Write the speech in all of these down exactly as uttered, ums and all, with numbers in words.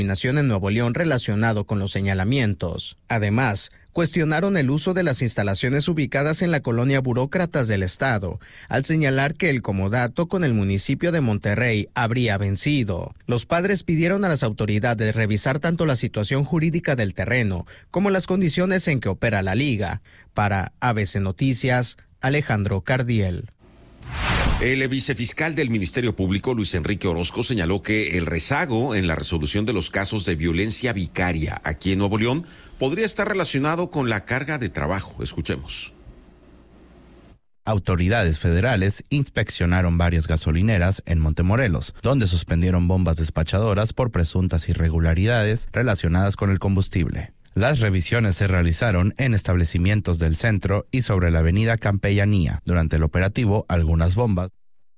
en Nuevo León relacionado con los señalamientos. Además, cuestionaron el uso de las instalaciones ubicadas en la colonia Burócratas del Estado, al señalar que el comodato con el municipio de Monterrey habría vencido. Los padres pidieron a las autoridades revisar tanto la situación jurídica del terreno como las condiciones en que opera la liga. Para A B C Noticias, Alejandro Cardiel. El vicefiscal del Ministerio Público, Luis Enrique Orozco, señaló que el rezago en la resolución de los casos de violencia vicaria aquí en Nuevo León podría estar relacionado con la carga de trabajo. Escuchemos. Autoridades federales inspeccionaron varias gasolineras en Montemorelos, donde suspendieron bombas despachadoras por presuntas irregularidades relacionadas con el combustible. Las revisiones se realizaron en establecimientos del centro y sobre la avenida Campellanía. Durante el operativo, algunas bombas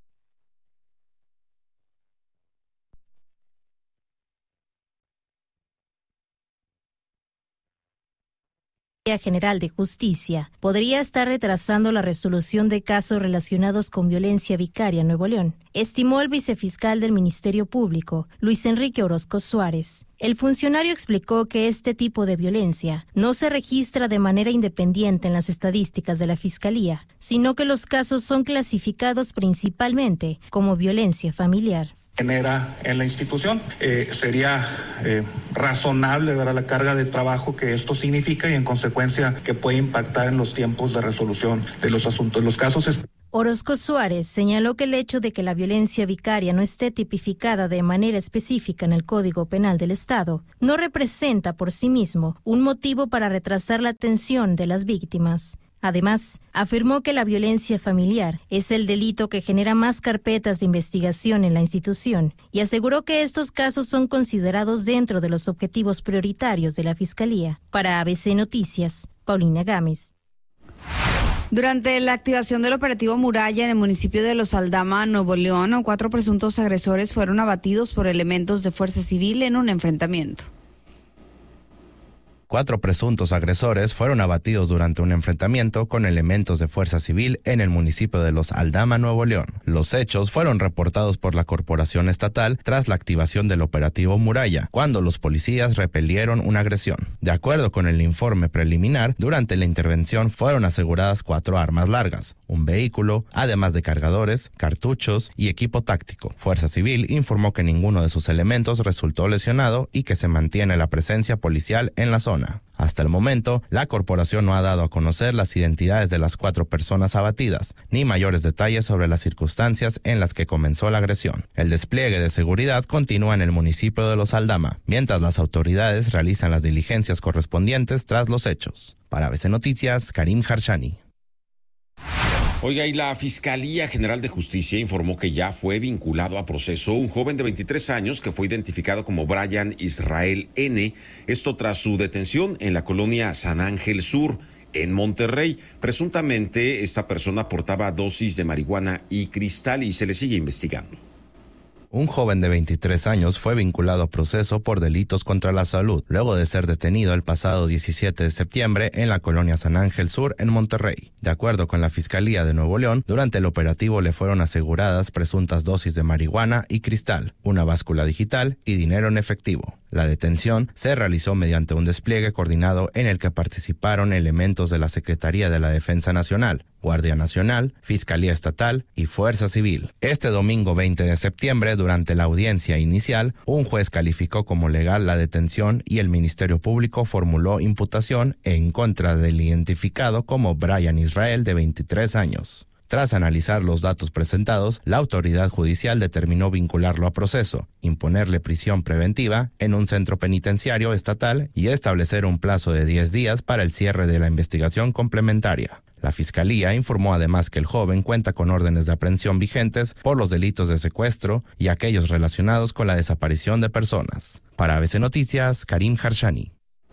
General de Justicia podría estar retrasando la resolución de casos relacionados con violencia vicaria en Nuevo León, estimó el vicefiscal del Ministerio Público, Luis Enrique Orozco Suárez. El funcionario explicó que este tipo de violencia no se registra de manera independiente en las estadísticas de la Fiscalía, sino que los casos son clasificados principalmente como violencia familiar. Genera en la institución. Eh, sería eh, razonable ver la carga de trabajo que esto significa y en consecuencia que puede impactar en los tiempos de resolución de los asuntos. Los casos es... Orozco Suárez señaló que el hecho de que la violencia vicaria no esté tipificada de manera específica en el Código Penal del Estado no representa por sí mismo un motivo para retrasar la atención de las víctimas. Además, afirmó que la violencia familiar es el delito que genera más carpetas de investigación en la institución y aseguró que estos casos son considerados dentro de los objetivos prioritarios de la Fiscalía. Para A B C Noticias, Paulina Gámez. Durante la activación del operativo Muralla en el municipio de Los Aldama, Nuevo León, cuatro presuntos agresores fueron abatidos por elementos de Fuerza Civil en un enfrentamiento. Cuatro presuntos agresores fueron abatidos durante un enfrentamiento con elementos de Fuerza Civil en el municipio de Los Aldama, Nuevo León. Los hechos fueron reportados por la Corporación Estatal tras la activación del operativo Muralla, cuando los policías repelieron una agresión. De acuerdo con el informe preliminar, durante la intervención fueron aseguradas cuatro armas largas, un vehículo, además de cargadores, cartuchos y equipo táctico. Fuerza Civil informó que ninguno de sus elementos resultó lesionado y que se mantiene la presencia policial en la zona. Hasta el momento, la corporación no ha dado a conocer las identidades de las cuatro personas abatidas, ni mayores detalles sobre las circunstancias en las que comenzó la agresión. El despliegue de seguridad continúa en el municipio de Los Aldama, mientras las autoridades realizan las diligencias correspondientes tras los hechos. Para A B C Noticias, Karim Harshani. Oiga, y la Fiscalía General de Justicia informó que ya fue vinculado a proceso un joven de veintitrés años que fue identificado como Brian Israel N., esto tras su detención en la colonia San Ángel Sur, en Monterrey. Presuntamente, esta persona portaba dosis de marihuana y cristal y se le sigue investigando. Un joven de veintitrés años fue vinculado a proceso por delitos contra la salud, luego de ser detenido el pasado diecisiete de septiembre en la colonia San Ángel Sur, en Monterrey. De acuerdo con la Fiscalía de Nuevo León, durante el operativo le fueron aseguradas presuntas dosis de marihuana y cristal, una báscula digital y dinero en efectivo. La detención se realizó mediante un despliegue coordinado en el que participaron elementos de la Secretaría de la Defensa Nacional, Guardia Nacional, Fiscalía Estatal y Fuerza Civil. Este domingo veinte de septiembre, durante la audiencia inicial, un juez calificó como legal la detención y el Ministerio Público formuló imputación en contra del identificado como Brian Israel, de veintitrés años. Tras analizar los datos presentados, la autoridad judicial determinó vincularlo a proceso, imponerle prisión preventiva en un centro penitenciario estatal y establecer un plazo de diez días para el cierre de la investigación complementaria. La Fiscalía informó además que el joven cuenta con órdenes de aprehensión vigentes por los delitos de secuestro y aquellos relacionados con la desaparición de personas. Para A B C Noticias, Karim Harshani.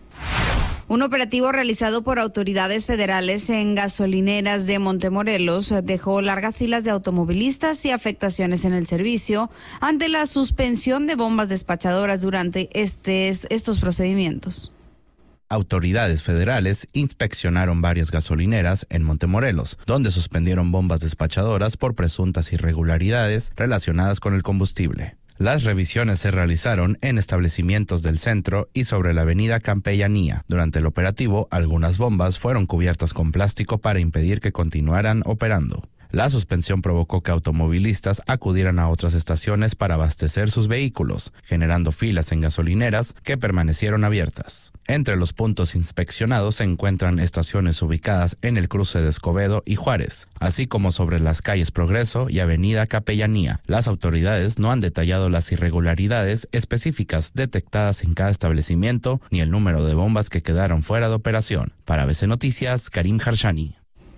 Un operativo realizado por autoridades federales en gasolineras de Montemorelos dejó largas filas de automovilistas y afectaciones en el servicio ante la suspensión de bombas despachadoras durante estes, estos procedimientos. Autoridades federales inspeccionaron varias gasolineras en Montemorelos, donde suspendieron bombas despachadoras por presuntas irregularidades relacionadas con el combustible. Las revisiones se realizaron en establecimientos del centro y sobre la avenida Campellanía. Durante el operativo, algunas bombas fueron cubiertas con plástico para impedir que continuaran operando. La suspensión provocó que automovilistas acudieran a otras estaciones para abastecer sus vehículos, generando filas en gasolineras que permanecieron abiertas. Entre los puntos inspeccionados se encuentran estaciones ubicadas en el cruce de Escobedo y Juárez, así como sobre las calles Progreso y avenida Capellanía. Las autoridades no han detallado las irregularidades específicas detectadas en cada establecimiento ni el número de bombas que quedaron fuera de operación. Para A B C Noticias, Karim Harshani.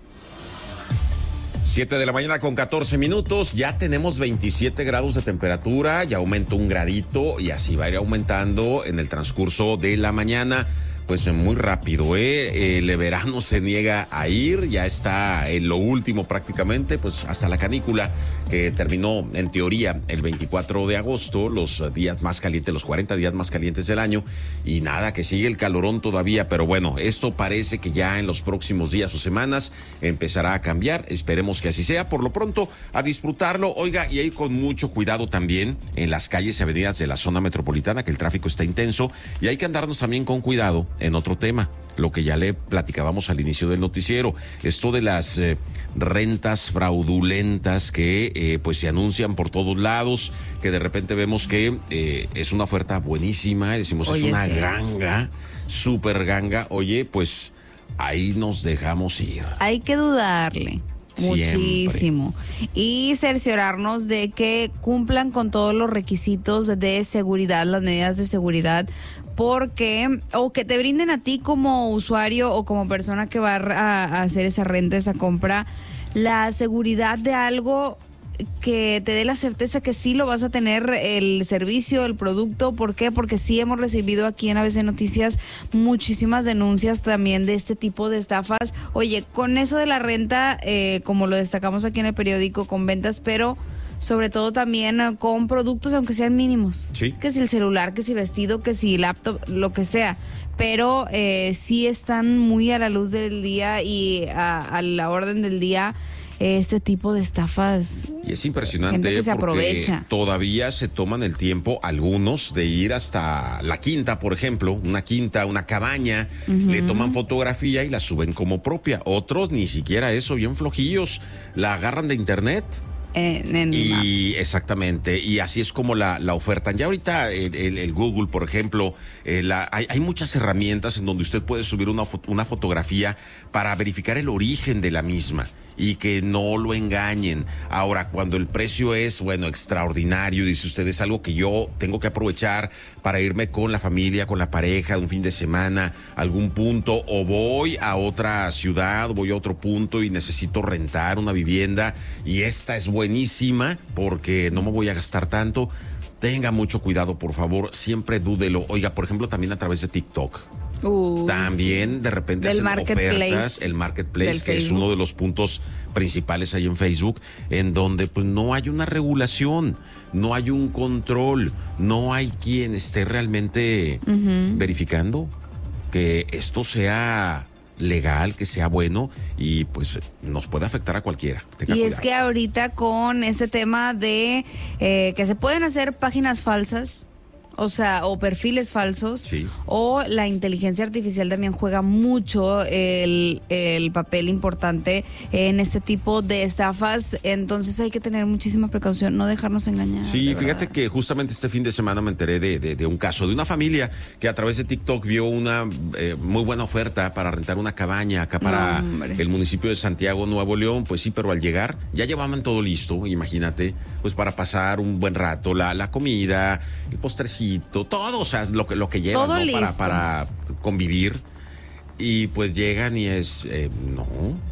siete de la mañana con catorce minutos, ya tenemos veintisiete grados de temperatura, ya aumentó un gradito y así va a ir aumentando en el transcurso de la mañana. Pues muy rápido, ¿eh? El verano se niega a ir, ya está en lo último prácticamente, pues hasta la canícula que terminó en teoría el veinticuatro de agosto, los días más calientes, los cuarenta días más calientes del año, y nada, que sigue el calorón todavía, pero bueno, esto parece que ya en los próximos días o semanas empezará a cambiar, esperemos que así sea. Por lo pronto, a disfrutarlo, oiga, y ahí con mucho cuidado también en las calles y avenidas de la zona metropolitana, que el tráfico está intenso, y hay que andarnos también con cuidado en otro tema, lo que ya le platicábamos al inicio del noticiero, esto de las eh, rentas fraudulentas que eh, pues se anuncian por todos lados, que de repente vemos que eh, es una oferta buenísima, decimos Oye, es una sí. ganga, súper ganga, oye, pues ahí nos dejamos ir. Hay que dudarle. Muchísimo. Siempre. Y cerciorarnos de que cumplan con todos los requisitos de seguridad, las medidas de seguridad, porque, o que te brinden a ti como usuario o como persona que va a, a hacer esa renta, esa compra, la seguridad de algo que te dé la certeza que sí lo vas a tener, el servicio, el producto. ¿Por qué? Porque sí hemos recibido aquí en A B C Noticias muchísimas denuncias también de este tipo de estafas. Oye, con eso de la renta, eh, como lo destacamos aquí en el periódico, con ventas, pero sobre todo también con productos, aunque sean mínimos. Sí. Que si el celular, que si vestido, que si laptop, lo que sea. Pero eh, sí están muy a la luz del día y a, a la orden del día este tipo de estafas. Y es impresionante que se porque aprovecha. Todavía se toman el tiempo algunos de ir hasta la quinta, por ejemplo, una quinta, una cabaña, uh-huh. le toman fotografía y la suben como propia. Otros ni siquiera eso, bien flojillos, la agarran de internet. En, en y exactamente, y así es como la, la ofertan. Ya ahorita el, el, el Google, por ejemplo, eh, la, hay, hay muchas herramientas en donde usted puede subir una, una fotografía para verificar el origen de la misma y que no lo engañen. Ahora, cuando el precio es, bueno, extraordinario, dice usted, es algo que yo tengo que aprovechar para irme con la familia, con la pareja, un fin de semana, a algún punto, o voy a otra ciudad, voy a otro punto y necesito rentar una vivienda, y esta es buenísima porque no me voy a gastar tanto. Tenga mucho cuidado, por favor, siempre dúdelo. Oiga, por ejemplo, también a través de TikTok. Uh, también de repente hacen ofertas, el marketplace, que es uno de los puntos principales ahí en Facebook, en donde pues no hay una regulación, no hay un control, no hay quien esté realmente uh-huh. verificando que esto sea legal, que sea bueno, y pues nos puede afectar a cualquiera. Tenga y cuidado. Es que ahorita con este tema de eh, que se pueden hacer páginas falsas, o sea, o perfiles falsos, sí. o la inteligencia artificial también juega mucho el, el papel importante en este tipo de estafas. Entonces hay que tener muchísima precaución, no dejarnos engañar. Sí, fíjate que justamente este fin de semana me enteré de, de, de un caso de una familia que a través de TikTok vio una eh, muy buena oferta para rentar una cabaña acá para no, el municipio de Santiago, Nuevo León. Pues sí, pero al llegar ya llevaban todo listo, imagínate, pues para pasar un buen rato, la, la comida, el postrecito, todo, o sea, lo que, lo que llevan, ¿no? para, para convivir. Y pues llegan y es, eh, no,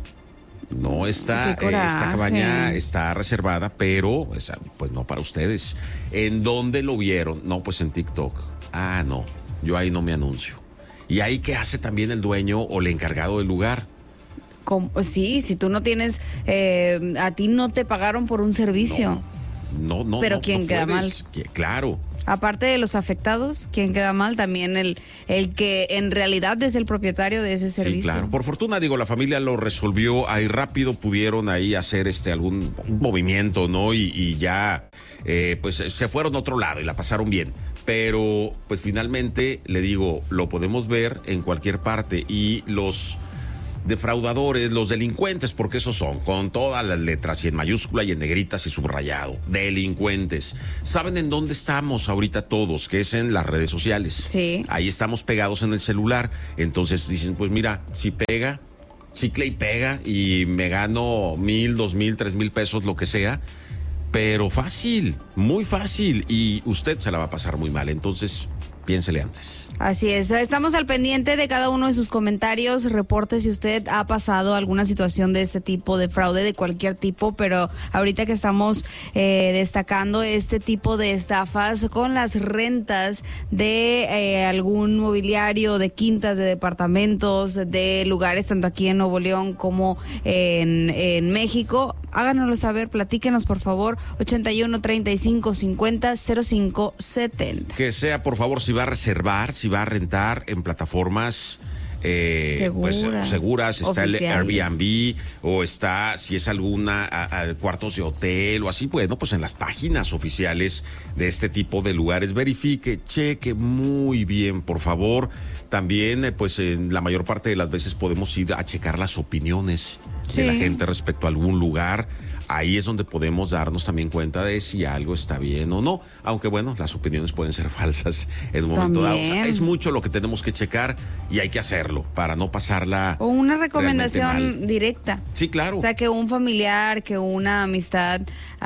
no está, eh, esta cabaña está reservada, pero, o sea, pues no para ustedes. ¿En dónde lo vieron? No, pues en TikTok. Ah, no, yo ahí no me anuncio. ¿Y ahí qué hace también el dueño o el encargado del lugar? ¿Cómo? Sí, si tú no tienes, eh, a ti no te pagaron por un servicio. No. No, no, pero no, quién no queda puedes. mal. Claro, Aparte de los afectados, ¿quién queda mal? También el, el que en realidad es el propietario de ese servicio. Sí, claro. Por fortuna, digo, la familia lo resolvió ahí rápido, pudieron ahí hacer este algún movimiento, ¿no? Y, y ya, eh, pues se fueron a otro lado y la pasaron bien. Pero, pues finalmente, le digo, lo podemos ver en cualquier parte y los defraudadores, los delincuentes, porque esos son, con todas las letras y en mayúscula y en negritas y subrayado, delincuentes. Saben en dónde estamos ahorita todos, que es en las redes sociales. Sí. Ahí estamos pegados en el celular. Entonces dicen, pues mira, si pega, chicle y pega y me gano mil, dos mil, tres mil pesos, lo que sea. Pero fácil, muy fácil y usted se la va a pasar muy mal. Entonces, piénsele antes. Así es, estamos al pendiente de cada uno de sus comentarios, reportes si usted ha pasado alguna situación de este tipo, de fraude de cualquier tipo, pero ahorita que estamos eh, destacando este tipo de estafas con las rentas de eh, algún mobiliario, de quintas, de departamentos, de lugares tanto aquí en Nuevo León como en, en México, háganoslo saber, platíquenos por favor, ochenta y uno, treinta y cinco, cincuenta, cero cinco, setenta. Que sea por favor si va a reservar, si va a rentar en plataformas eh, seguras, pues, seguras, está oficiales. El Airbnb o está, si es alguna, a, a cuartos de hotel o así, bueno, pues en las páginas oficiales de este tipo de lugares, verifique, cheque muy bien, por favor. También, eh, pues en la mayor parte de las veces podemos ir a checar las opiniones sí. de la gente respecto a algún lugar. Ahí es donde podemos darnos también cuenta de si algo está bien o no. Aunque bueno, las opiniones pueden ser falsas en un momento dado. O sea, es mucho lo que tenemos que checar y hay que hacerlo para no pasarla. O una recomendación directa. Sí, claro. O sea, que un familiar, que una amistad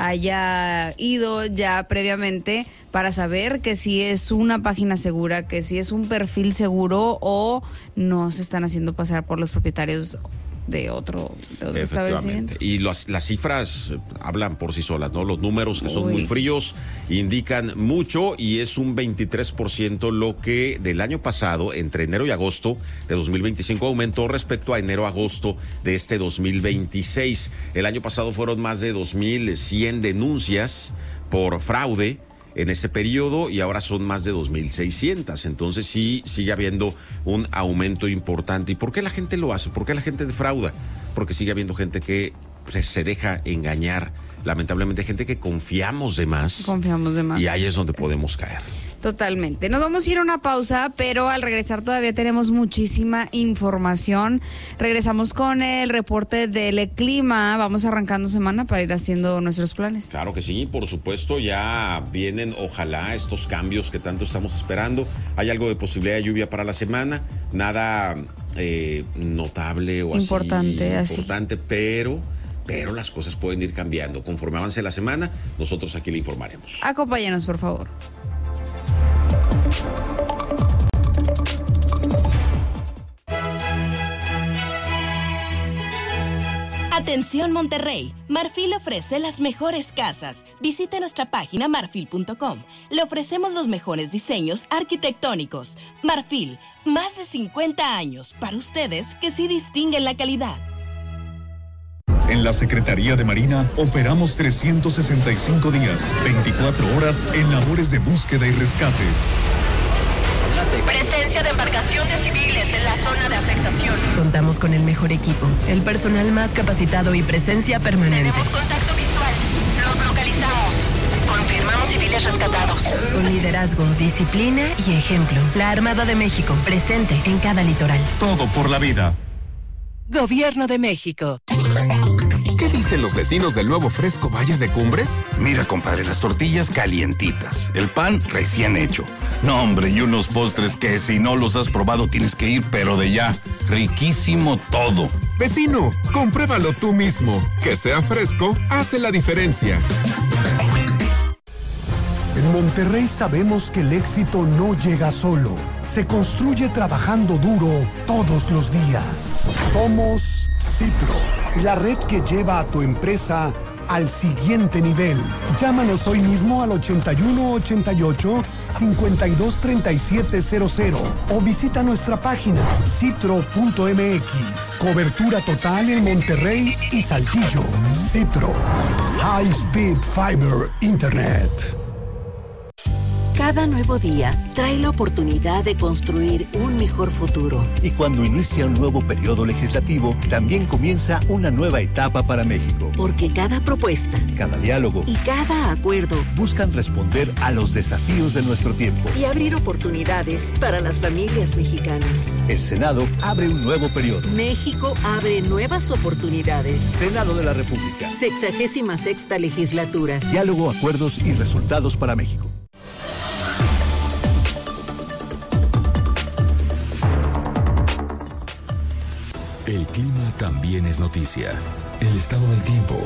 haya ido ya previamente para saber que si es una página segura, que si es un perfil seguro o no se están haciendo pasar por los propietarios de otro, de otro establecimiento. Y las, las cifras hablan por sí solas, ¿no? Los números que Uy. son muy fríos indican mucho y es un veintitrés por ciento lo que del año pasado, entre enero y agosto de dos mil veinticinco, aumentó respecto a enero-agosto de este dos mil veintiséis. El año pasado fueron más de dos mil cien denuncias por fraude en ese periodo y ahora son más de dos mil seiscientas. Entonces sí sigue habiendo un aumento importante. ¿Y por qué la gente lo hace? ¿Por qué la gente defrauda? Porque sigue habiendo gente que pues, se deja engañar. Lamentablemente gente que confiamos de más. Confiamos de más. Y ahí es donde podemos caer. Totalmente. Nos vamos a ir a una pausa, pero al regresar todavía tenemos muchísima información. Regresamos con el reporte del clima. Vamos arrancando semana para ir haciendo nuestros planes. Claro que sí, por supuesto. Ya vienen, ojalá, estos cambios que tanto estamos esperando. Hay algo de posibilidad de lluvia para la semana. Nada eh, notable o importante, así. Importante, así. pero... pero las cosas pueden ir cambiando. Conforme avance la semana, nosotros aquí le informaremos. Acompáñanos, por favor. Atención Monterrey, Marfil ofrece las mejores casas. Visite nuestra página marfil punto com. Le ofrecemos los mejores diseños arquitectónicos. Marfil, más de cincuenta años para ustedes que sí distinguen la calidad. En la Secretaría de Marina operamos trescientos sesenta y cinco días, veinticuatro horas en labores de búsqueda y rescate. Presencia de embarcaciones civiles en la zona de afectación. Contamos con el mejor equipo, el personal más capacitado y presencia permanente. Tenemos contacto visual. Los localizamos. Confirmamos civiles rescatados. Con liderazgo, disciplina y ejemplo. La Armada de México, presente en cada litoral. Todo por la vida. Gobierno de México. ¿Qué dicen los vecinos del nuevo Fresco Valle de Cumbres? Mira, compadre, las tortillas calientitas, el pan recién hecho. No, hombre, y unos postres que si no los has probado tienes que ir, pero de ya. Riquísimo todo. Vecino, compruébalo tú mismo. Que sea fresco hace la diferencia. En Monterrey sabemos que el éxito no llega solo. Se construye trabajando duro todos los días. Somos Citro, la red que lleva a tu empresa al siguiente nivel. Llámanos hoy mismo al ochenta y uno ochenta y ocho, cincuenta y dos treinta y siete cero cero o visita nuestra página citro punto m x. Cobertura total en Monterrey y Saltillo. Citro, High Speed Fiber Internet. Cada nuevo día trae la oportunidad de construir un mejor futuro. Y cuando inicia un nuevo periodo legislativo, también comienza una nueva etapa para México. Porque cada propuesta, cada diálogo y cada acuerdo buscan responder a los desafíos de nuestro tiempo y abrir oportunidades para las familias mexicanas. El Senado abre un nuevo periodo. México abre nuevas oportunidades. Senado de la República. Sexagésima sexta legislatura. Diálogo, acuerdos y resultados para México. El clima también es noticia. El estado del tiempo.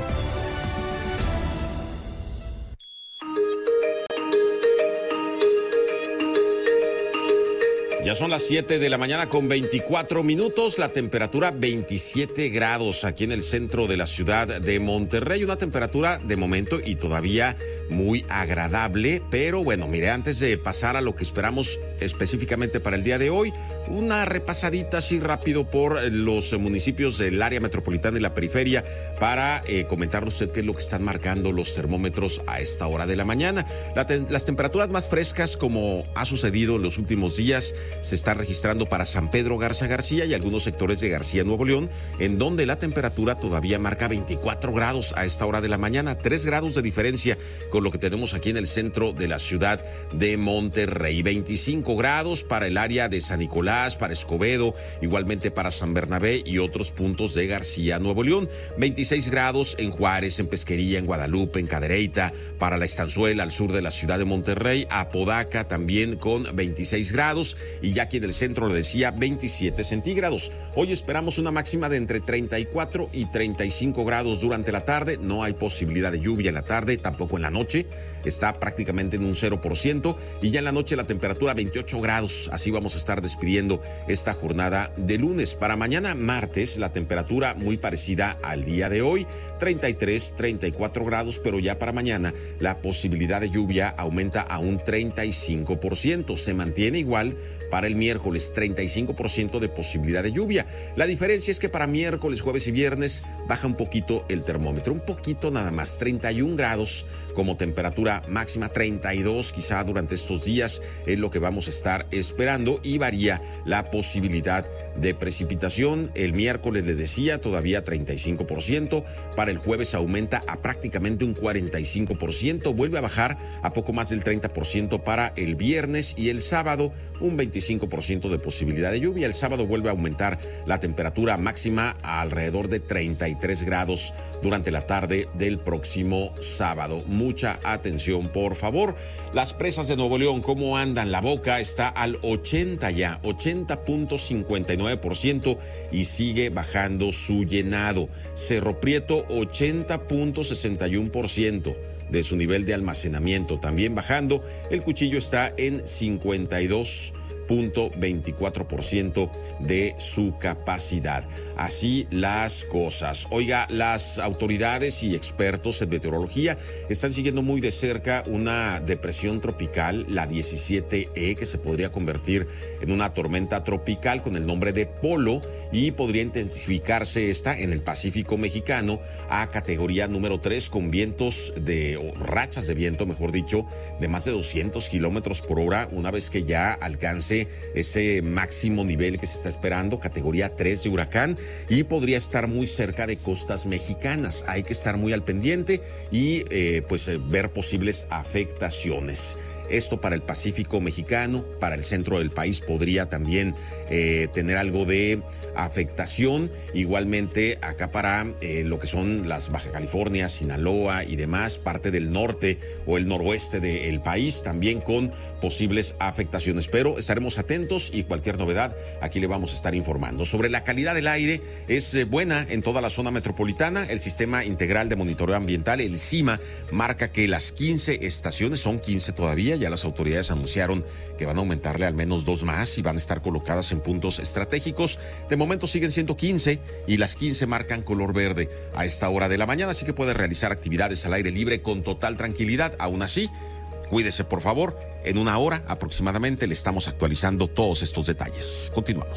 Ya son las siete de la mañana con veinticuatro minutos, la temperatura veintisiete grados aquí en el centro de la ciudad de Monterrey, una temperatura de momento y todavía muy agradable, pero bueno, mire, antes de pasar a lo que esperamos específicamente para el día de hoy, una repasadita así rápido por los municipios del área metropolitana y la periferia para eh, comentarle usted qué es lo que están marcando los termómetros a esta hora de la mañana. La te- las temperaturas más frescas, como ha sucedido en los últimos días, se están registrando para San Pedro Garza García y algunos sectores de García Nuevo León, en donde la temperatura todavía marca veinticuatro grados a esta hora de la mañana, tres grados de diferencia con lo que tenemos aquí en el centro de la ciudad de Monterrey. veinticinco grados para el área de San Nicolás, para Escobedo, igualmente para San Bernabé y otros puntos de García Nuevo León. veintiséis grados en Juárez, en Pesquería, en Guadalupe, en Cadereyta, para la Estanzuela al sur de la ciudad de Monterrey, Apodaca también con veintiséis grados y ya aquí en el centro le decía veintisiete centígrados. Hoy esperamos una máxima de entre treinta y cuatro y treinta y cinco grados durante la tarde. No hay posibilidad de lluvia en la tarde, tampoco en la noche. Está prácticamente en un cero por ciento y ya en la noche la temperatura veintiocho grados. Así vamos a estar despidiendo esta jornada de lunes. Para mañana martes la temperatura muy parecida al día de hoy, treinta y tres, treinta y cuatro grados, pero ya para mañana la posibilidad de lluvia aumenta a un treinta y cinco por ciento. Se mantiene igual para el miércoles, treinta y cinco por ciento de posibilidad de lluvia. La diferencia es que para miércoles, jueves y viernes baja un poquito el termómetro, un poquito nada más, treinta y un grados como temperatura máxima, treinta y dos quizá durante estos días es lo que vamos a estar esperando y varía la posibilidad de precipitación. El miércoles les decía todavía treinta y cinco por ciento, para el jueves aumenta a prácticamente un cuarenta y cinco por ciento, vuelve a bajar a poco más del treinta por ciento para el viernes y el sábado un veinticinco por ciento de posibilidad de lluvia. El sábado vuelve a aumentar la temperatura máxima a alrededor de treinta y tres grados durante la tarde del próximo sábado. Mucha atención, por favor. Las presas de Nuevo León, ¿cómo andan? La Boca está al ochenta ya, ochenta punto cincuenta y nueve por ciento y sigue bajando su llenado. Cerro Prieto, ochenta punto sesenta y uno por ciento de su nivel de almacenamiento, también bajando. El Cuchillo está en cincuenta y dos punto veinticuatro por ciento de su capacidad. Así las cosas. Oiga, las autoridades y expertos en meteorología están siguiendo muy de cerca una depresión tropical, la diecisiete E, que se podría convertir en una tormenta tropical con el nombre de Polo y podría intensificarse esta en el Pacífico mexicano a categoría número tres con vientos de, o rachas de viento, mejor dicho, de más de doscientos kilómetros por hora, una vez que ya alcance ese máximo nivel que se está esperando, categoría tres de huracán, y podría estar muy cerca de costas mexicanas. Hay que estar muy al pendiente y eh, pues eh, ver posibles afectaciones. Esto para el Pacífico mexicano, para el centro del país podría también eh, tener algo de afectación. Igualmente acá para eh, lo que son las Baja California, Sinaloa y demás, parte del norte o el noroeste del país, también con posibles afectaciones. Pero estaremos atentos y cualquier novedad aquí le vamos a estar informando. Sobre la calidad del aire, es eh, buena en toda la zona metropolitana. El Sistema Integral de Monitoreo Ambiental, el CIMA, marca que las quince estaciones, son quince todavía, ya las autoridades anunciaron que van a aumentarle al menos dos más y van a estar colocadas en puntos estratégicos. De momento siguen siendo quince y las quince marcan color verde a esta hora de la mañana, así que puede realizar actividades al aire libre con total tranquilidad. Aún así, cuídese por favor. En una hora aproximadamente le estamos actualizando todos estos detalles. Continuamos.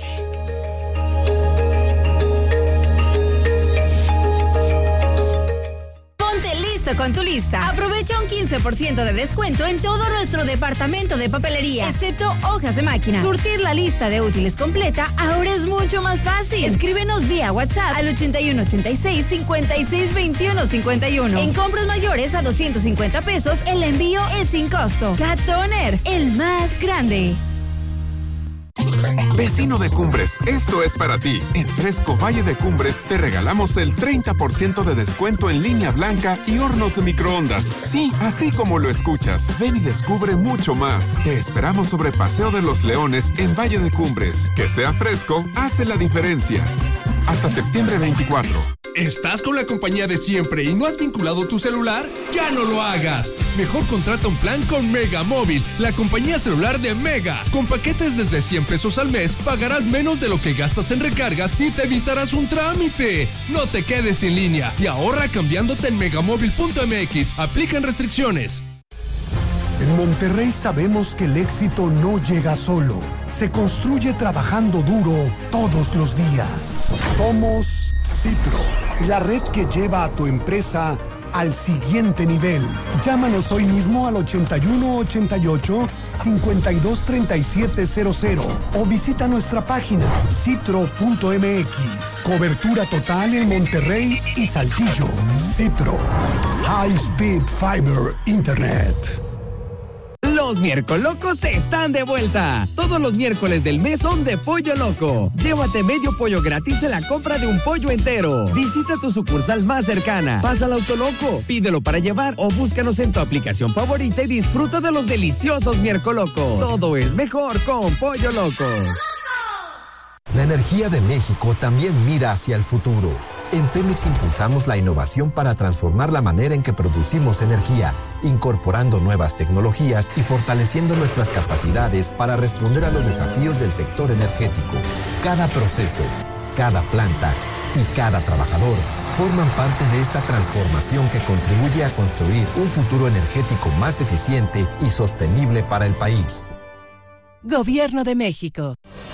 listo con tu lista. Aprovecha un quince por ciento de descuento en todo nuestro departamento de papelería, excepto hojas de máquina. Surtir la lista de útiles completa ahora es mucho más fácil. Escríbenos vía WhatsApp al ochenta y uno ochenta y seis cincuenta y seis veintiuno cincuenta y uno. En compras mayores a doscientos cincuenta pesos, el envío es sin costo. Cat Toner, el más grande. Vecino de Cumbres, esto es para ti. En Fresco Valle de Cumbres te regalamos el treinta por ciento de descuento en línea blanca y hornos de microondas. Sí, así como lo escuchas. Ven y descubre mucho más. Te esperamos sobre Paseo de los Leones en Valle de Cumbres. Que sea fresco, hace la diferencia. Hasta septiembre veinticuatro. ¿Estás con la compañía de siempre y no has vinculado tu celular? ¡Ya no lo hagas! Mejor contrata un plan con Mega Móvil, la compañía celular de Mega. Con paquetes desde cien pesos al mes, pagarás menos de lo que gastas en recargas y te evitarás un trámite. No te quedes sin línea y ahorra cambiándote en megamóvil punto m x. Aplican restricciones. En Monterrey sabemos que el éxito no llega solo. Se construye trabajando duro todos los días. Somos Citro, la red que lleva a tu empresa al siguiente nivel. Llámanos hoy mismo al ochenta y uno ochenta y ocho cincuenta y dos treinta y siete cero cero o visita nuestra página citro punto m x. Cobertura total en Monterrey y Saltillo. Citro, High Speed Fiber Internet. Los Miércolocos están de vuelta. Todos los miércoles del mes son de Pollo Loco. Llévate medio pollo gratis en la compra de un pollo entero. Visita tu sucursal más cercana. Pasa al Autoloco, pídelo para llevar o búscanos en tu aplicación favorita y disfruta de los deliciosos Miércolocos. Todo es mejor con Pollo Loco. La energía de México también mira hacia el futuro. En Pemex impulsamos la innovación para transformar la manera en que producimos energía, incorporando nuevas tecnologías y fortaleciendo nuestras capacidades para responder a los desafíos del sector energético. Cada proceso, cada planta y cada trabajador forman parte de esta transformación que contribuye a construir un futuro energético más eficiente y sostenible para el país. Gobierno de México.